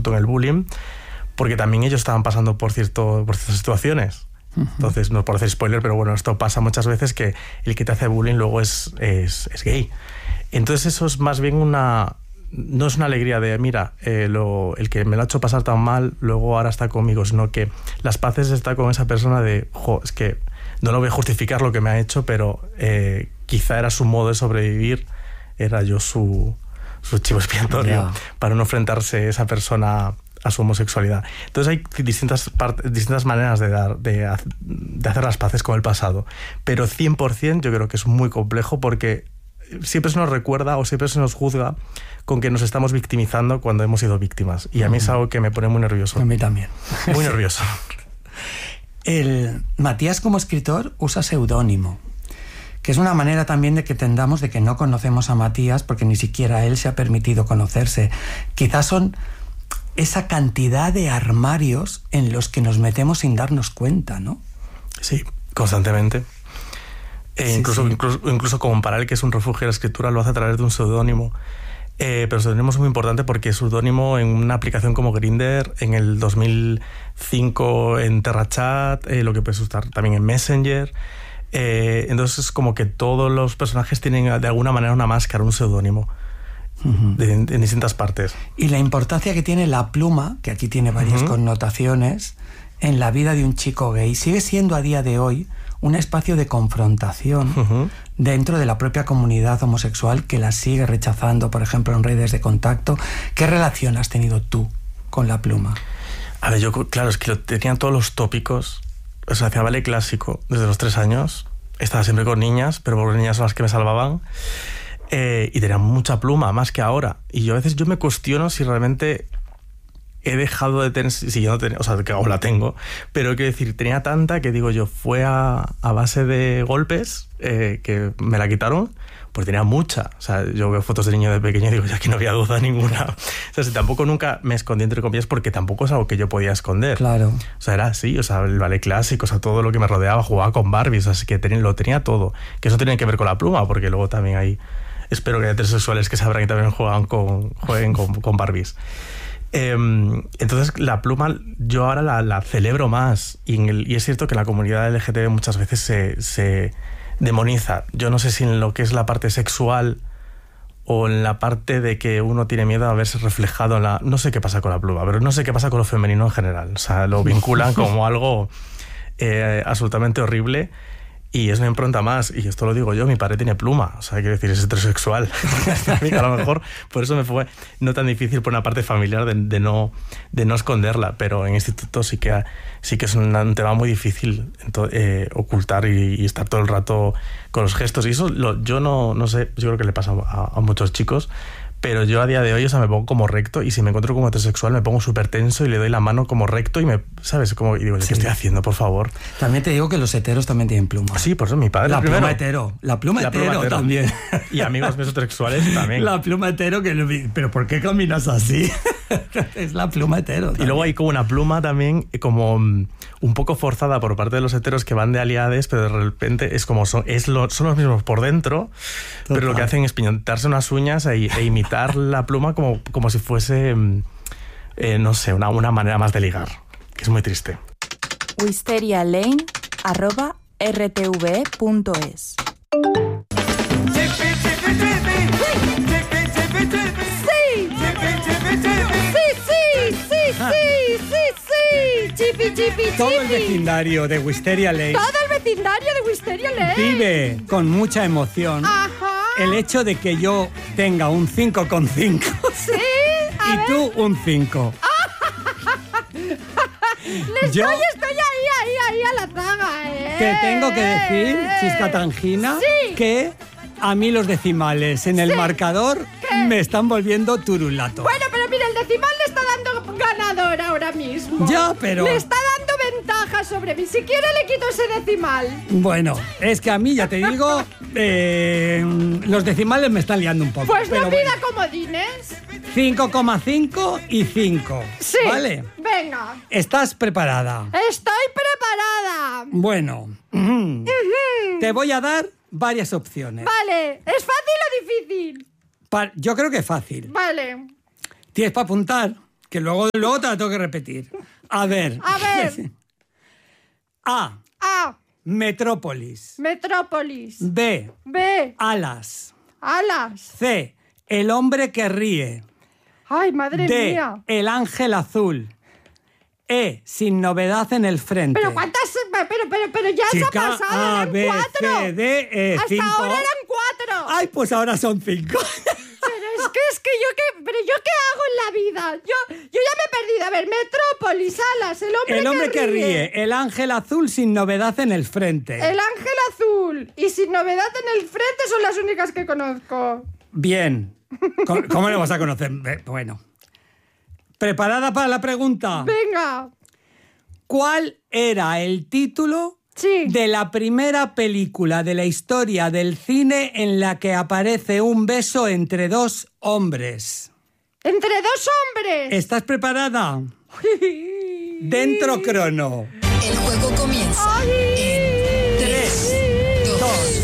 instituto en el bullying, porque también ellos estaban pasando por ciertas situaciones. Entonces, no por hacer spoiler, pero bueno, esto pasa muchas veces, que el que te hace bullying luego es gay. Entonces eso es más bien no es una alegría de, mira, el que me lo ha hecho pasar tan mal, luego ahora está conmigo, sino que las paces está con esa persona de, es que no lo voy a justificar lo que me ha hecho, pero quizá era su modo de sobrevivir, era yo su chivo expiatorio para no enfrentarse esa persona a su homosexualidad. Entonces hay distintas maneras de hacer las paces con el pasado, pero 100% yo creo que es muy complejo, porque siempre se nos recuerda o siempre se nos juzga con que nos estamos victimizando cuando hemos sido víctimas, y a mí es algo que me pone muy nervioso. A mí también. Muy nervioso. Matías, como escritor, usa seudónimo, que es una manera también de que entendamos de que no conocemos a Matías porque ni siquiera él se ha permitido conocerse. Quizás son esa cantidad de armarios en los que nos metemos sin darnos cuenta, ¿no? Sí, constantemente. Incluso como para él, que es un refugio de la escritura, lo hace a través de un seudónimo. Pero el seudónimo es muy importante porque es seudónimo en una aplicación como Grindr, en el 2005 en TerraChat, lo que puedes usar también en Messenger. Entonces es como que todos los personajes tienen de alguna manera una máscara, un seudónimo. En distintas partes. Y la importancia que tiene la pluma, que aquí tiene varias connotaciones, en la vida de un chico gay, sigue siendo a día de hoy un espacio de confrontación dentro de la propia comunidad homosexual, que la sigue rechazando, por ejemplo, en redes de contacto. ¿Qué relación has tenido tú con la pluma? A ver, yo, claro, es que tenía todos los tópicos. O sea, hacía ballet clásico desde los 3 años. Estaba siempre con niñas, pero porque las niñas son las que me salvaban. Y tenía mucha pluma, más que ahora. Y yo a veces me cuestiono si realmente he dejado de tener... Si yo no tenía, o sea, que aún la tengo, pero quiero decir, tenía tanta que digo yo, fue a base de golpes que me la quitaron, pues tenía mucha. O sea, yo veo fotos de niño de pequeño y digo, ya que no había duda ninguna. O sea, si tampoco nunca me escondí, entre comillas, porque tampoco es algo que yo podía esconder. Claro. O sea, era así, o sea, el ballet clásico, o sea, todo lo que me rodeaba, jugaba con Barbies, así que lo tenía todo. Que eso tiene que ver con la pluma, porque luego también hay... Espero que haya heterosexuales que sabrán que también jueguen con Barbies. Entonces la pluma yo ahora la celebro más, y es cierto que la comunidad LGTB muchas veces se demoniza. Yo no sé si en lo que es la parte sexual o en la parte de que uno tiene miedo a verse reflejado en no sé qué pasa con la pluma, pero no sé qué pasa con lo femenino en general. O sea, lo vinculan como algo absolutamente horrible. Y es una impronta más, y esto lo digo yo, mi padre tiene pluma, o sea, quiero decir, es heterosexual. A lo mejor por eso me fue no tan difícil por una parte familiar de no esconderla, pero en instituto sí que es un tema muy difícil ocultar y estar todo el rato con los gestos. Y eso yo no sé, yo creo que le pasa a muchos chicos, pero yo a día de hoy, o sea, me pongo como recto, y si me encuentro como heterosexual me pongo súper tenso y le doy la mano como recto y ¿sabes? Como, y digo, ¿qué estoy haciendo, por favor? También te digo que los heteros también tienen pluma. Sí, por eso mi padre La pluma hetero también. Y amigos míos heterosexuales también. La pluma hetero, pero ¿por qué caminas así? Es la pluma hetero también. Y luego hay como una pluma también como un poco forzada por parte de los heteros que van de aliades, pero de repente es como son los mismos por dentro. Total. Pero lo que hacen es pintarse unas uñas e imitar la pluma como si fuese, no sé, una manera más de ligar, que es muy triste. wisterialane@rtve.es. Todo el vecindario de Wisteria Lane. Todo el vecindario de Wisteria Lane vive con mucha emoción. Ajá. El hecho de que yo tenga un 5,5. Sí. Y tú un 5. Estoy ahí a la zaga, Te tengo que decir, Chisca Tangina, sí, que a mí los decimales en el marcador me están volviendo turulato. Bueno, pero mira, el decimal le está dando ganador ahora mismo. Ya, pero... Le está dando ventaja sobre mí. Si quiere le quito ese decimal. Bueno, es que a mí, ya te digo, los decimales me están liando un poco. Pues pero no pida comodines. 5,5 y 5. Sí. ¿Vale? Venga. ¿Estás preparada? Estoy preparada. Bueno, te voy a dar varias opciones. Vale. ¿Es fácil o difícil? Yo creo que es fácil. Vale. ¿Tienes para apuntar? que luego te la tengo que repetir. A ver. A ver. A. A. Metrópolis. Metrópolis. B. B. Alas. Alas. C. El hombre que ríe. Ay, madre D. mía. El ángel azul. E. Sin novedad en el frente. Pero cuántas... Pero ya se ha Chica, pasado, A, eran B, 4. C, D, E, Hasta 5. ahora eran 4. Ay, pues ahora son 5. Pero es que yo qué hago en la vida. Yo ya me he perdido. A ver, Metrópolis, Alas, El hombre que ríe. El ángel azul sin novedad en el frente. El ángel azul y sin novedad en el frente son las únicas que conozco. Bien. ¿Cómo le vas a conocer? Bueno. ¿Preparada para la pregunta? Venga. ¿Cuál era el título Sí. de la primera película de la historia del cine en la que aparece un beso entre dos hombres? Entre dos hombres. ¿Estás preparada? Dentro crono. El juego comienza en 3, 2,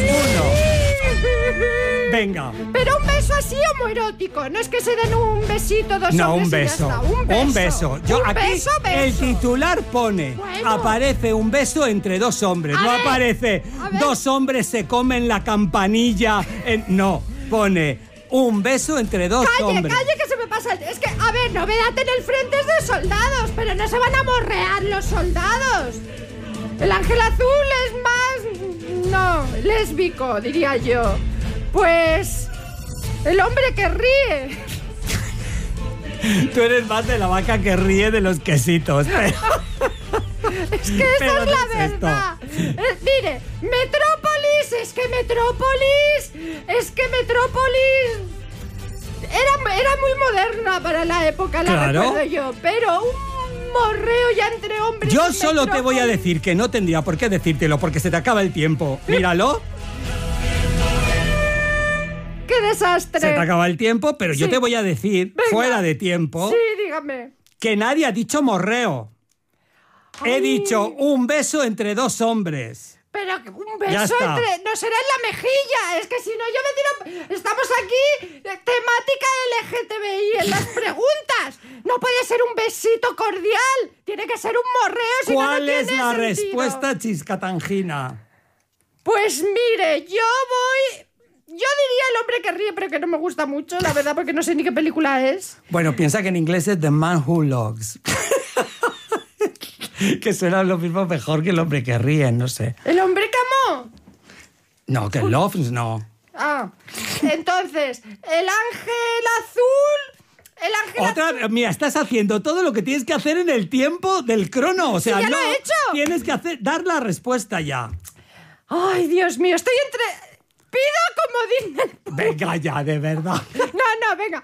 1. Venga. Pero un beso así homoerótico. No es que se den un besito dos No, hombres un y ya beso. está. Un beso. Yo Un aquí beso. el titular pone Bueno. aparece un beso entre dos hombres. A No ver, aparece a ver. dos hombres se comen la campanilla. No, pone un beso entre dos hombres. Calle, que se me pasa. Es que, a ver, novedad en el frente es de soldados, pero no se van a morrear los soldados. El ángel azul es más... No, lésbico, diría yo. Pues... El hombre que ríe. Tú eres más de la vaca que ríe de los quesitos. Es que esa Pero es no la es esto. verdad. Mire, Metrópolis, es que Metrópolis era muy moderna para la época, la Claro. recuerdo yo, pero un morreo ya entre hombres. Yo en solo te voy a Metrópolis. decir que no tendría por qué decírtelo porque se te acaba el tiempo. Míralo. ¡Qué desastre! Se te acaba el tiempo, pero yo Sí. te voy a decir, Venga. fuera de tiempo, Sí, dígame. que nadie ha dicho morreo. He Ay. dicho un beso entre dos hombres. Pero un Ya beso está. entre... No será en la mejilla. Es que si no yo me tiro... Estamos aquí, temática LGTBI en las preguntas. No puede ser un besito cordial. Tiene que ser un morreo, si no, no ¿Cuál es tiene la sentido. respuesta, Chiscatangina? Pues mire, yo diría El hombre que ríe, pero que no me gusta mucho, la verdad, porque no sé ni qué película es. Bueno, piensa que en inglés es The Man Who Loves. Que suena lo mismo mejor que el hombre que ríe, no sé. ¿El hombre que amó? No, que loves no. Ah, entonces, el ángel azul... El ángel azul... Mira, estás haciendo todo lo que tienes que hacer en el tiempo del crono. O sea, Sí, ya no lo he hecho. tienes que dar la respuesta ya. Ay, Dios mío, estoy entre... Pido comodín. Venga ya, de verdad. No, venga.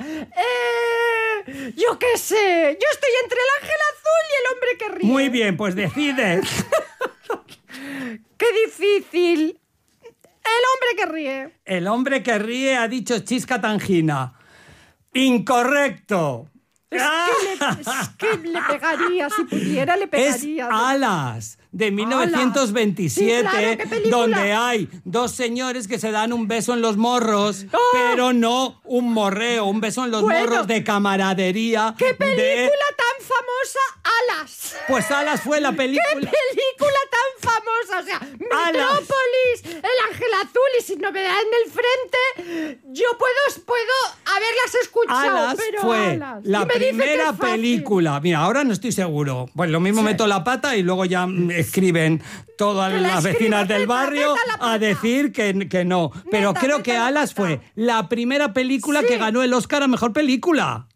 Yo qué sé. Yo estoy entre el ángel azul y el hombre que ríe. Muy bien, pues decides. Qué difícil. El hombre que ríe. El hombre que ríe ha dicho Chiscatangina. Incorrecto. Es que le pegaría, si pudiera le Es pegaría. Alas, de 1927, Sí, claro, ¿qué película? donde hay dos señores que se dan un beso en los morros, ¡Oh! pero no un morreo, un beso en los Bueno. morros de camaradería. ¿Qué película tan famosa? Alas. Pues Alas fue la ¿Qué película. película tan famosa? O sea, Metrópolis, El ángel azul y sin novedad en el frente. Yo puedo haberlas escuchado, Alas pero fue Alas. la Y me dice que primera es fácil. película. Mira, ahora no estoy seguro. Pues lo mismo meto la pata y luego ya escriben todas Que la las vecinas escriba, del meta, barrio meta la pata. a decir que no. Pero Meta, creo meta que la Alas pata. fue la primera película Sí. que ganó el Oscar a Mejor Película.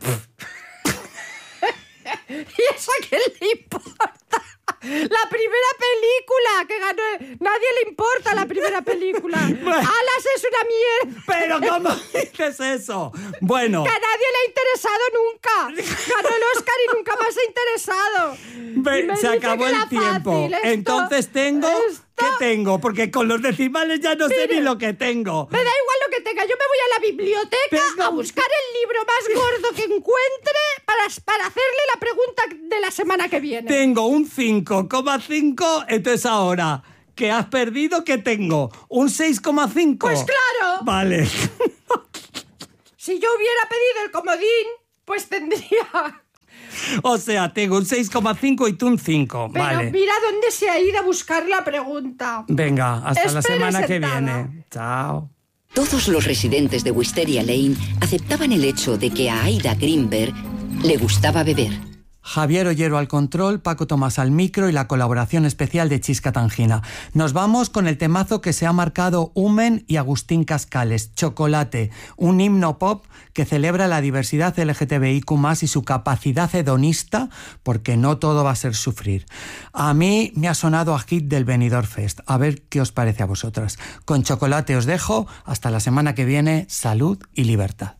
¿Y eso a quién le importa? La primera película que ganó... Nadie le importa la primera película. Alas es una mierda. ¿Pero cómo dices eso? Bueno, Que a nadie le ha interesado nunca. Ganó el Oscar y nunca más se ha interesado. Y me se dice acabó que el era tiempo. fácil. Esto- Entonces tengo... ¿Qué tengo? Porque con los decimales ya no sé Mire. ni lo que tengo. Me da igual lo que tenga. Yo me voy a la biblioteca Tengo a un- buscar el libro más gordo que encuentre para hacerle la pregunta de la semana que viene. Tengo un 5,5, entonces ahora que has perdido, ¿qué tengo? ¿Un 6,5? Pues claro. Vale. Si yo hubiera pedido el comodín, Pues tendría... O sea, tengo un 6,5 y tú un 5. Pero vale. mira dónde se ha ido a buscar la pregunta. Venga, hasta la Espere semana que sentada. viene. Chao. Todos los residentes de Wisteria Lane aceptaban el hecho de que a Aida Greenberg le gustaba beber. Javier Ollero al control, Paco Tomás al micro y la colaboración especial de Chisca Tangina. Nos vamos con el temazo que se ha marcado Umen y Agustín Cascales, Chocolate, un himno pop que celebra la diversidad LGTBIQ+, y su capacidad hedonista, porque no todo va a ser sufrir. A mí me ha sonado a hit del Benidorm Fest. A ver qué os parece a vosotras. Con Chocolate os dejo. Hasta la semana que viene. Salud y libertad.